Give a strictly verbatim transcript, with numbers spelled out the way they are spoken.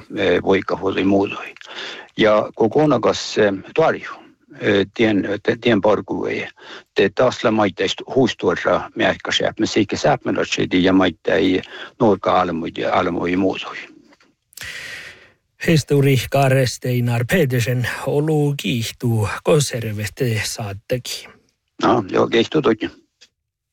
voika huoli muutoi. Ja kokonakas tarju. Tien, tien parku ei. Te taas la maitteista huustuorra märkäsääp, me siikä sääpmenätsedi ja maittai nuorka almuja almuja muutoi. Historikar Steinar Pedersen olu kiihtuu konservette saatteki. No, joo, kiihtuu toki.